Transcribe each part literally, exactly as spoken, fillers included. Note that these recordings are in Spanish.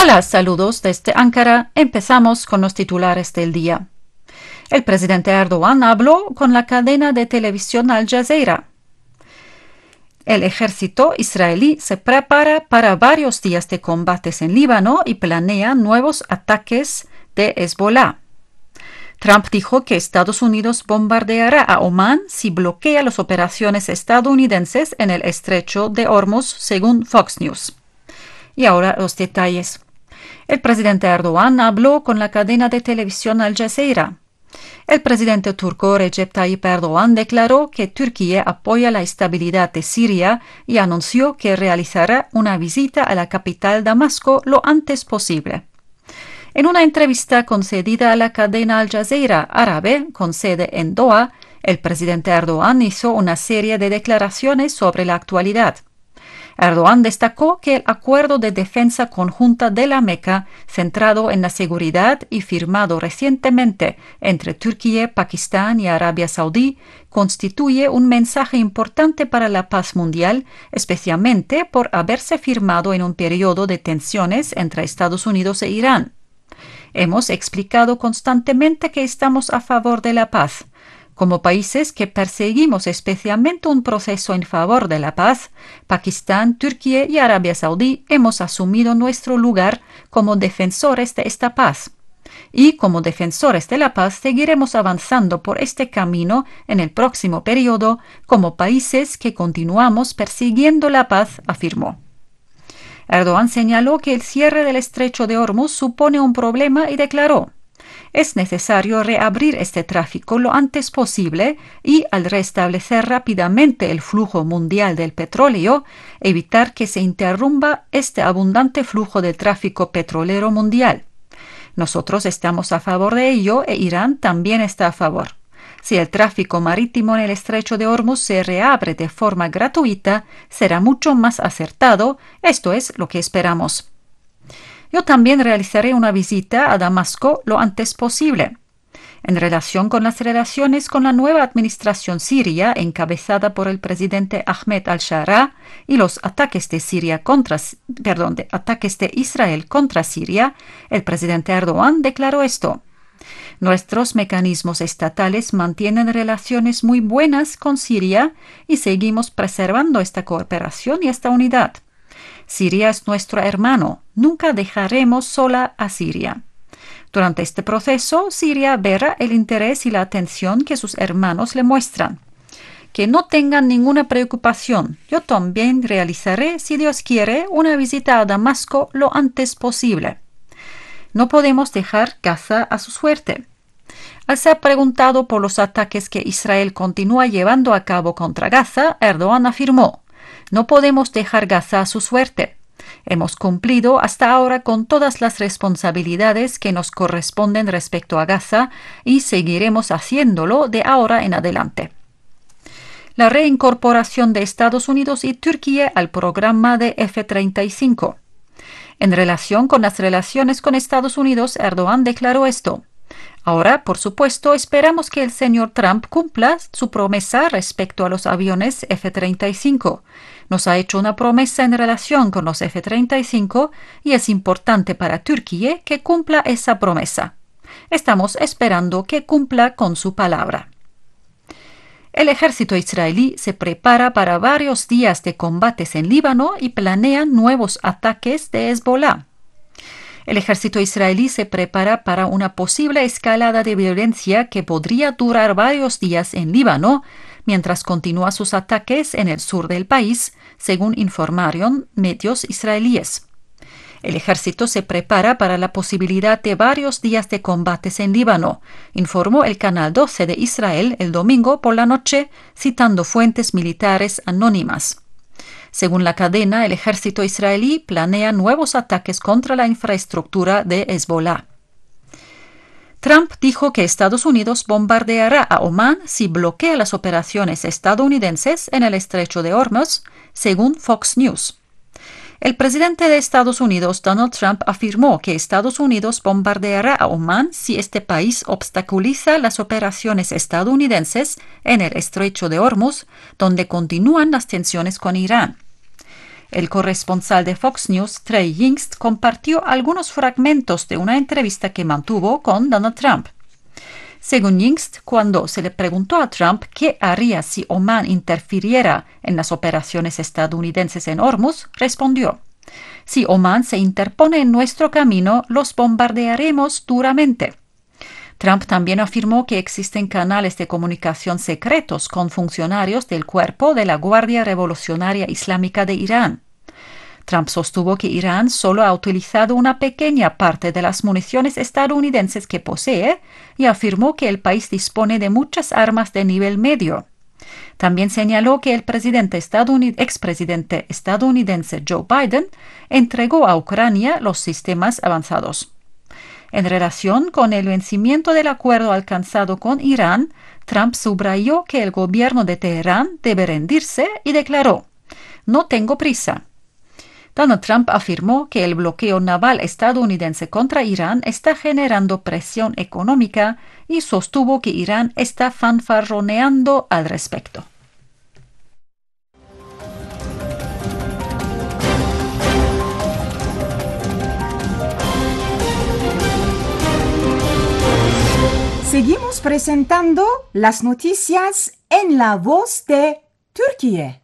Hola, saludos desde Ankara. Empezamos con los titulares del día. El presidente Erdogan habló con la cadena de televisión Al Jazeera. El ejército israelí se prepara para varios días de combates en Líbano y planea nuevos ataques de Hezbollah. Trump dijo que Estados Unidos bombardeará a Omán si bloquea las operaciones estadounidenses en el estrecho de Hormuz, según Fox News. Y ahora los detalles. El presidente Erdogan habló con la cadena de televisión Al Jazeera. El presidente turco Recep Tayyip Erdogan declaró que Turquía apoya la estabilidad de Siria y anunció que realizará una visita a la capital Damasco lo antes posible. En una entrevista concedida a la cadena Al Jazeera árabe con sede en Doha, el presidente Erdogan hizo una serie de declaraciones sobre la actualidad. Erdogan destacó que el acuerdo de defensa conjunta de la Meca, centrado en la seguridad y firmado recientemente entre Turquía, Pakistán y Arabia Saudí, constituye un mensaje importante para la paz mundial, especialmente por haberse firmado en un periodo de tensiones entre Estados Unidos e Irán. Hemos explicado constantemente que estamos a favor de la paz. Como países que perseguimos especialmente un proceso en favor de la paz, Pakistán, Turquía y Arabia Saudí hemos asumido nuestro lugar como defensores de esta paz. Y como defensores de la paz seguiremos avanzando por este camino en el próximo periodo como países que continuamos persiguiendo la paz, afirmó. Erdogan señaló que el cierre del estrecho de Hormuz supone un problema y declaró: es necesario reabrir este tráfico lo antes posible y, al restablecer rápidamente el flujo mundial del petróleo, evitar que se interrumpa este abundante flujo de tráfico petrolero mundial. Nosotros estamos a favor de ello e Irán también está a favor. Si el tráfico marítimo en el estrecho de Hormuz se reabre de forma gratuita, será mucho más acertado. Esto es lo que esperamos. Yo también realizaré una visita a Damasco lo antes posible. En relación con las relaciones con la nueva administración siria encabezada por el presidente Ahmed al-Shara y los ataques de Siria contra, perdón, de ataques de Israel contra Siria, el presidente Erdogan declaró esto: nuestros mecanismos estatales mantienen relaciones muy buenas con Siria y seguimos preservando esta cooperación y esta unidad. Siria es nuestro hermano. Nunca dejaremos sola a Siria. Durante este proceso, Siria verá el interés y la atención que sus hermanos le muestran. Que no tengan ninguna preocupación. Yo también realizaré, si Dios quiere, una visita a Damasco lo antes posible. No podemos dejar Gaza a su suerte. Al ser preguntado por los ataques que Israel continúa llevando a cabo contra Gaza, Erdogan afirmó: no podemos dejar Gaza a su suerte. Hemos cumplido hasta ahora con todas las responsabilidades que nos corresponden respecto a Gaza y seguiremos haciéndolo de ahora en adelante. La reincorporación de Estados Unidos y Turquía al programa de F treinta y cinco. En relación con las relaciones con Estados Unidos, Erdogan declaró esto: ahora, por supuesto, esperamos que el señor Trump cumpla su promesa respecto a los aviones F treinta y cinco. Nos ha hecho una promesa en relación con los F treinta y cinco y es importante para Turquía que cumpla esa promesa. Estamos esperando que cumpla con su palabra. El ejército israelí se prepara para varios días de combates en Líbano y planea nuevos ataques de Hezbollah. El ejército israelí se prepara para una posible escalada de violencia que podría durar varios días en Líbano, mientras continúa sus ataques en el sur del país, según informaron medios israelíes. El ejército se prepara para la posibilidad de varios días de combates en Líbano, informó el Canal doce de Israel el domingo por la noche, citando fuentes militares anónimas. Según la cadena, el ejército israelí planea nuevos ataques contra la infraestructura de Hezbollah. Trump dijo que Estados Unidos bombardeará a Omán si bloquea las operaciones estadounidenses en el estrecho de Hormuz, según Fox News. El presidente de Estados Unidos, Donald Trump, afirmó que Estados Unidos bombardeará a Omán si este país obstaculiza las operaciones estadounidenses en el estrecho de Hormuz, donde continúan las tensiones con Irán. El corresponsal de Fox News, Trey Yingst, compartió algunos fragmentos de una entrevista que mantuvo con Donald Trump. Según Yingst, cuando se le preguntó a Trump qué haría si Omán interfiriera en las operaciones estadounidenses en Hormuz, respondió: si Omán se interpone en nuestro camino, los bombardearemos duramente. Trump también afirmó que existen canales de comunicación secretos con funcionarios del cuerpo de la Guardia Revolucionaria Islámica de Irán. Trump sostuvo que Irán solo ha utilizado una pequeña parte de las municiones estadounidenses que posee y afirmó que el país dispone de muchas armas de nivel medio. También señaló que el presidente estadounid- expresidente estadounidense Joe Biden entregó a Ucrania los sistemas avanzados. En relación con el vencimiento del acuerdo alcanzado con Irán, Trump subrayó que el gobierno de Teherán debe rendirse y declaró: no tengo prisa. Donald Trump afirmó que el bloqueo naval estadounidense contra Irán está generando presión económica y sostuvo que Irán está fanfarroneando al respecto. Seguimos presentando las noticias en la voz de Turquía.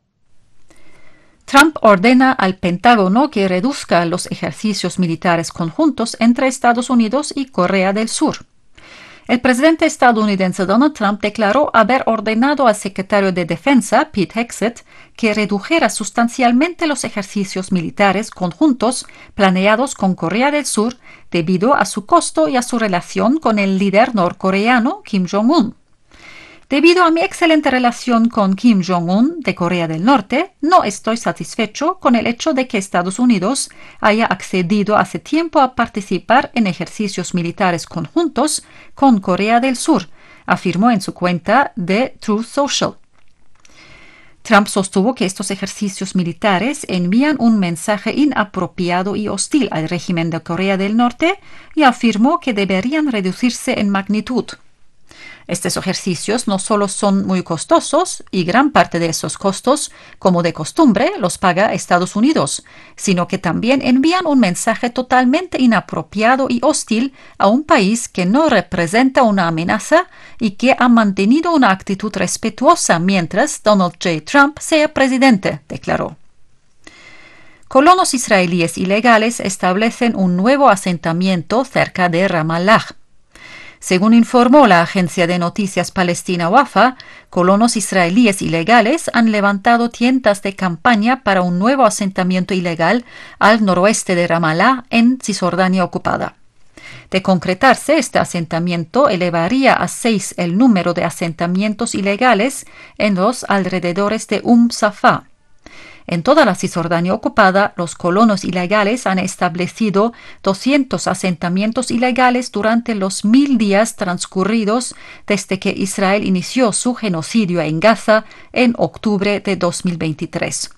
Trump ordena al Pentágono que reduzca los ejercicios militares conjuntos entre Estados Unidos y Corea del Sur. El presidente estadounidense Donald Trump declaró haber ordenado al secretario de Defensa, Pete Hegseth, que redujera sustancialmente los ejercicios militares conjuntos planeados con Corea del Sur debido a su costo y a su relación con el líder norcoreano Kim Jong-un. Debido a mi excelente relación con Kim Jong-un de Corea del Norte, no estoy satisfecho con el hecho de que Estados Unidos haya accedido hace tiempo a participar en ejercicios militares conjuntos con Corea del Sur, afirmó en su cuenta de Truth Social. Trump sostuvo que estos ejercicios militares envían un mensaje inapropiado y hostil al régimen de Corea del Norte y afirmó que deberían reducirse en magnitud. Estos ejercicios no solo son muy costosos, y gran parte de esos costos, como de costumbre, los paga Estados Unidos, sino que también envían un mensaje totalmente inapropiado y hostil a un país que no representa una amenaza y que ha mantenido una actitud respetuosa mientras Donald J. Trump sea presidente, declaró. Colonos israelíes ilegales establecen un nuevo asentamiento cerca de Ramallah. Según informó la agencia de noticias palestina Wafa, colonos israelíes ilegales han levantado tiendas de campaña para un nuevo asentamiento ilegal al noroeste de Ramallah, en Cisjordania ocupada. De concretarse, este asentamiento elevaría a seis el número de asentamientos ilegales en los alrededores de Umm Safá. En toda la Cisjordania ocupada, los colonos ilegales han establecido doscientos asentamientos ilegales durante los mil días transcurridos desde que Israel inició su genocidio en Gaza en octubre de dos mil veintitrés.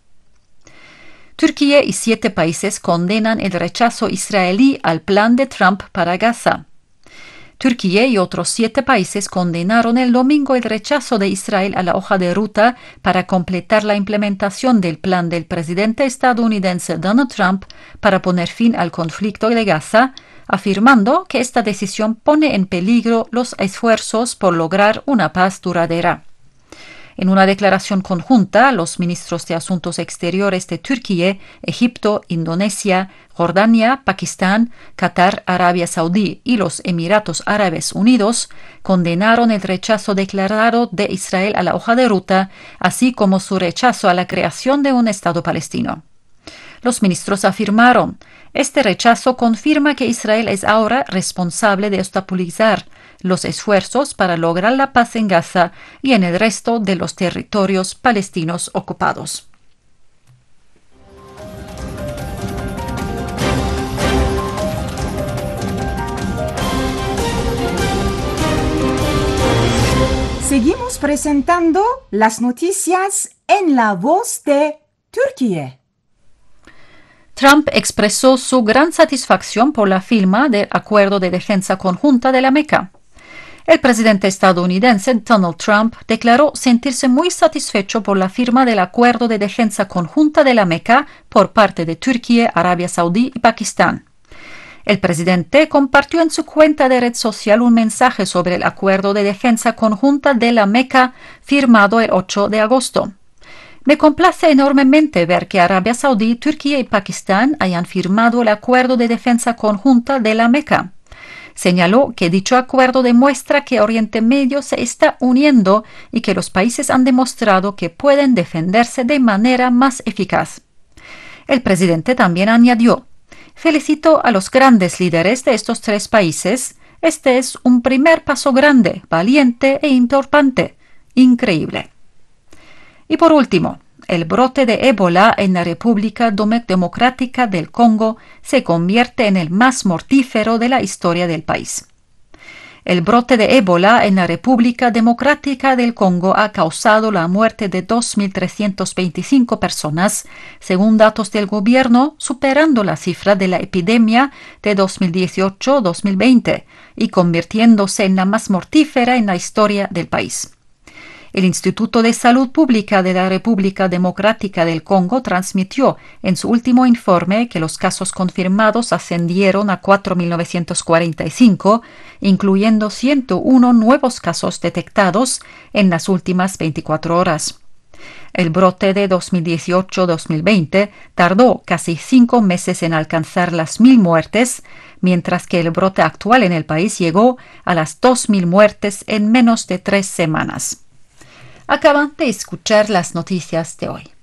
Turquía y siete países condenan el rechazo israelí al plan de Trump para Gaza. Turquía y otros siete países condenaron el domingo el rechazo de Israel a la hoja de ruta para completar la implementación del plan del presidente estadounidense Donald Trump para poner fin al conflicto de Gaza, afirmando que esta decisión pone en peligro los esfuerzos por lograr una paz duradera. En una declaración conjunta, los ministros de Asuntos Exteriores de Turquía, Egipto, Indonesia, Jordania, Pakistán, Qatar, Arabia Saudí y los Emiratos Árabes Unidos condenaron el rechazo declarado de Israel a la hoja de ruta, así como su rechazo a la creación de un Estado palestino. Los ministros afirmaron: este rechazo confirma que Israel es ahora responsable de obstaculizar los esfuerzos para lograr la paz en Gaza y en el resto de los territorios palestinos ocupados. Seguimos presentando las noticias en la voz de Turquía. Trump expresó su gran satisfacción por la firma del Acuerdo de Defensa Conjunta de la Meca. El presidente estadounidense Donald Trump declaró sentirse muy satisfecho por la firma del Acuerdo de Defensa Conjunta de la Meca por parte de Turquía, Arabia Saudí y Pakistán. El presidente compartió en su cuenta de red social un mensaje sobre el Acuerdo de Defensa Conjunta de la Meca firmado el ocho de agosto. Me complace enormemente ver que Arabia Saudí, Turquía y Pakistán hayan firmado el Acuerdo de Defensa Conjunta de la Meca. Señaló que dicho acuerdo demuestra que Oriente Medio se está uniendo y que los países han demostrado que pueden defenderse de manera más eficaz. El presidente también añadió: felicito a los grandes líderes de estos tres países. Este es un primer paso grande, valiente e importante. Increíble. Y por último, el brote de ébola en la República Democrática del Congo se convierte en el más mortífero de la historia del país. El brote de ébola en la República Democrática del Congo ha causado la muerte de dos mil trescientas veinticinco personas, según datos del gobierno, superando la cifra de la epidemia de dos mil dieciocho a dos mil veinte y convirtiéndose en la más mortífera en la historia del país. El Instituto de Salud Pública de la República Democrática del Congo transmitió en su último informe que los casos confirmados ascendieron a cuatro mil novecientos cuarenta y cinco, incluyendo ciento uno nuevos casos detectados en las últimas veinticuatro horas. El brote de dos mil dieciocho a dos mil veinte tardó casi cinco meses en alcanzar las mil muertes, mientras que el brote actual en el país llegó a las dos mil muertes en menos de tres semanas. Acaban de escuchar las noticias de hoy.